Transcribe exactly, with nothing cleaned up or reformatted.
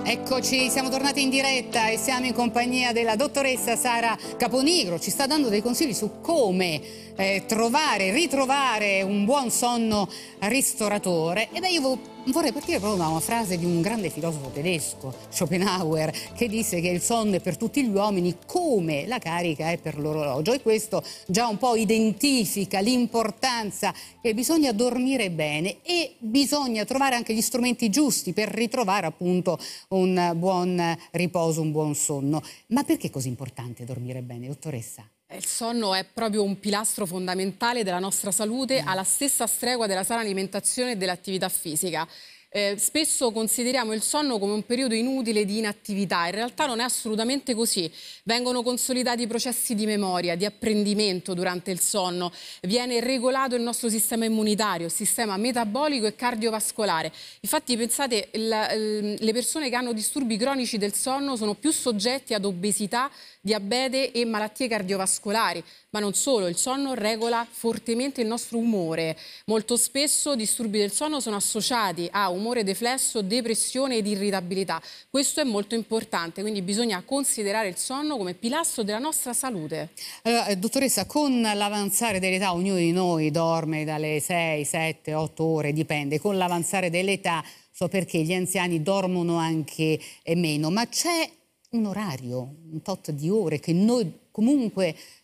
Eccoci, siamo tornati in diretta e siamo in compagnia della dottoressa Sara Caponigro. Ci sta dando dei consigli su come eh, trovare, ritrovare un buon sonno ristoratore. E beh, io vo- vorrei partire proprio da una frase di un grande filosofo tedesco, Schopenhauer, che disse che il sonno è per tutti gli uomini come la carica è per l'orologio. E questo già un po' identifica l'importanza che bisogna dormire bene e bisogna trovare anche gli strumenti giusti per ritrovare appunto un buon riposo, un buon sonno. Ma perché è così importante dormire bene, dottoressa? Il sonno è proprio un pilastro fondamentale della nostra salute, alla stessa stregua della sana alimentazione e dell'attività fisica. Eh, spesso consideriamo il sonno come un periodo inutile di inattività, in realtà non è assolutamente così. Vengono consolidati i processi di memoria, di apprendimento durante il sonno, viene regolato il nostro sistema immunitario, il sistema metabolico e cardiovascolare. Infatti pensate, la, le persone che hanno disturbi cronici del sonno sono più soggetti ad obesità, diabete e malattie cardiovascolari. Ma non solo, il sonno regola fortemente il nostro umore. Molto spesso disturbi del sonno sono associati a umore deflesso, depressione ed irritabilità. Questo è molto importante, quindi bisogna considerare il sonno come pilastro della nostra salute. Allora, eh, dottoressa, con l'avanzare dell'età ognuno di noi dorme dalle sei, sette, otto ore, dipende. Con l'avanzare dell'età, so perché gli anziani dormono anche eh, meno, ma c'è un orario, un tot di ore che noi comunque